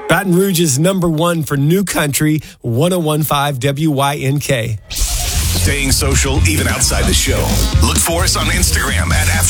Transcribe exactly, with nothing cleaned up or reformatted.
Baton Rouge is number one for New Country, one oh one point five W Y N K. Staying social even outside the show. Look for us on Instagram at After